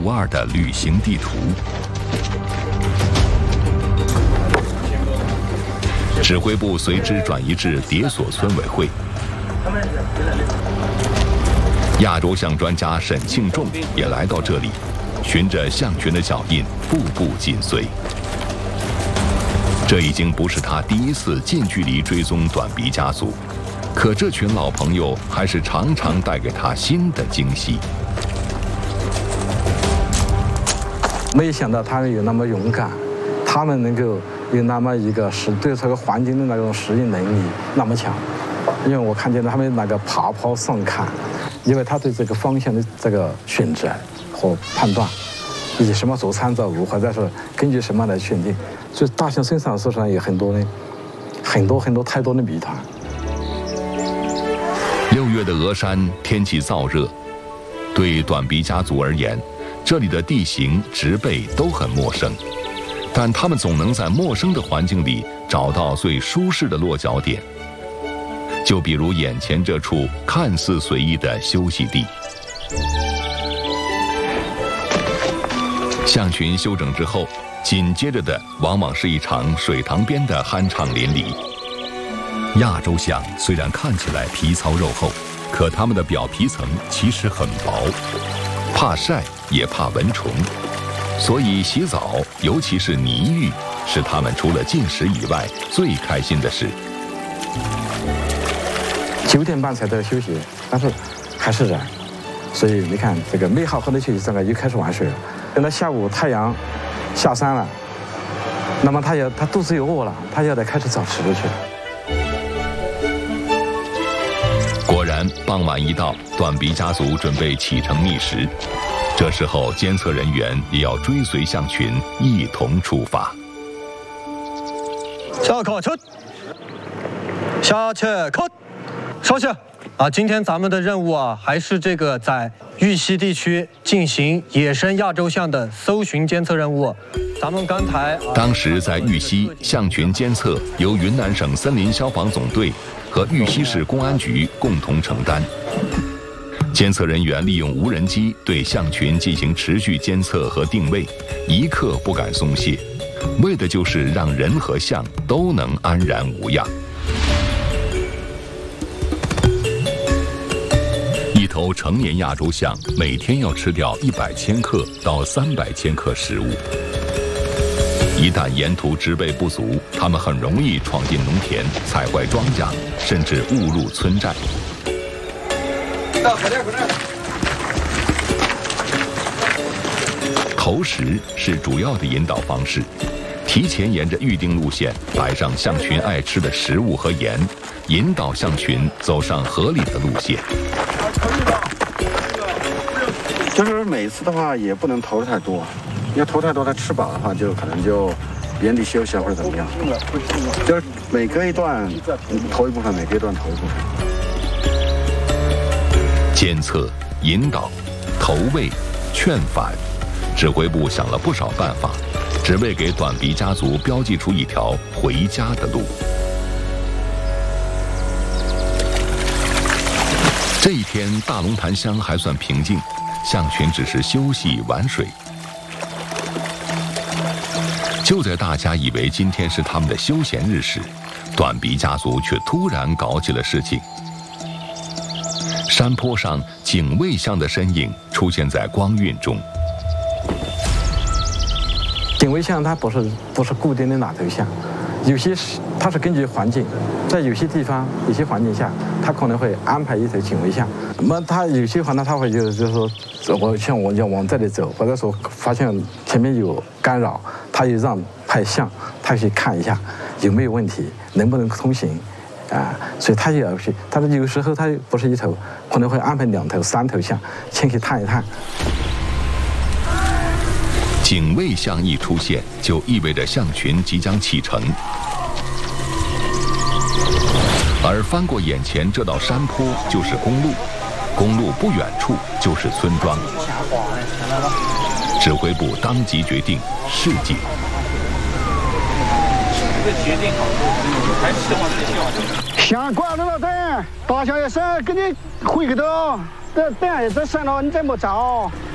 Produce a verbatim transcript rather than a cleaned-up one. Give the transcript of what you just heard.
无二的旅行地图。指挥部随之转移至迭所村委会。亚洲象专家沈庆仲也来到这里，循着象群的脚印，步步紧随。这已经不是他第一次近距离追踪短鼻家族，可这群老朋友还是常常带给他新的惊喜。 没想到他们有那么勇敢，他们能够有那么一个适对这个环境的那种适应能力那么强。因为我看见他们那个爬坡上看，因为他对这个方向的这个选择和判断，以及什么做参照物，或者是根据什么来选定，所以大象身上实际上有很多的很多很多太多的谜团。 六月的峨山天气燥热，对短鼻家族而言，这里的地形植被都很陌生，但他们总能在陌生的环境里找到最舒适的落脚点。就比如眼前这处看似随意的休息地。象群休整之后，紧接着的往往是一场水塘边的酣畅淋漓。亚洲象虽然看起来皮糙肉厚，可它们的表皮层其实很薄，怕晒也怕蚊虫，所以洗澡，尤其是泥浴，是它们除了进食以外最开心的事。 九点半才到休息，但是还是热，所以你看这个没好好的休息，这个又开始玩水了。等到下午太阳下山了，那么他要他肚子又饿了，他要得开始找吃的去了。 果然，傍晚一到，短鼻家族准备启程觅食。这时候，监测人员也要追随象群一同出发。 下课出，下切课。稍息啊，今天咱们的任务啊，还是这个在玉溪地区进行野生亚洲象的搜寻监测任务。咱们刚才、啊、 当时在玉溪象群监测由云南省森林消防总队和玉溪市公安局共同承担。监测人员利用无人机对象群进行持续监测和定位，一刻不敢松懈，为的就是让人和象都能安然无恙。一头成年亚洲象每天要吃掉一百千克到三百千克食物。一旦沿途植被不足，它们很容易闯进农田，踩坏庄稼，甚至误入村寨。投食是主要的引导方式，提前沿着预定路线摆上象群爱吃的食物和盐，引导象群走上合理的路线。 就是每次的话也不能投的太多，要投太多它吃饱的话就可能就原地休息或者怎么样，就是每隔一段投一部分，每隔一段投一部分。 监测、引导、投喂、劝返，指挥部想了不少办法，只为给短鼻家族标记出一条回家的路。这一天，大龙潭乡还算平静，象群只是休息玩水。就在大家以为今天是他们的休闲日时，短鼻家族却突然搞起了事情。山坡上，警卫象的身影出现在光晕中。 警卫象它不是不是固定的哪头象，有些是它是根据环境，在有些地方、有些环境下，它可能会安排一头警卫象。那么它有些话呢，它会就是就是说，我像我要往这里走，或者说发现前面有干扰，它也让派象，它去看一下有没有问题，能不能通行。啊，所以他也要去，但是有时候他不是一头，可能会安排两头、三头象前去探一探。 警卫象一出现，就意味着象群即将启程，而翻过眼前这道山坡就是公路，公路不远处就是村庄。指挥部当即决定示警。 决定好，还是往这去。 想管了等，大象也是给你回去的，等等下子山了你再莫找。